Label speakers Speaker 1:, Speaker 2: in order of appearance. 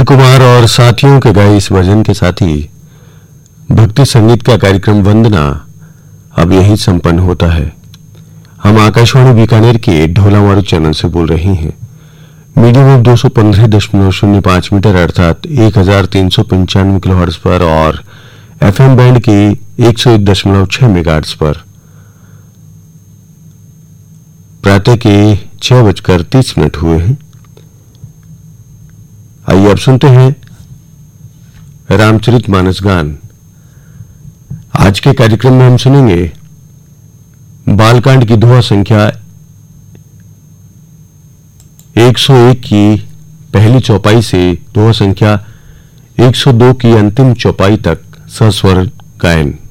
Speaker 1: कुमार और साथियों के गाए इस भजन के साथ ही भक्ति संगीत का कार्यक्रम वंदना अब यही संपन्न होता है। हम आकाशवाणी बीकानेर के ढोलामारू चैनल से बोल रहे हैं। मीडियम वेव 215.05 मीटर अर्थात 1395 किलोहर्ट्ज पर और एफएम बैंड के 101.6 मेगाहर्ट्ज पर प्रातः के 6:30 हुए हैं। आइए अब सुनते हैं रामचरितमानस गान। आज के कार्यक्रम में हम सुनेंगे बालकांड की दोहा संख्या 101 की पहली चौपाई से दोहा संख्या 102 की अंतिम चौपाई तक सस्वर गायन।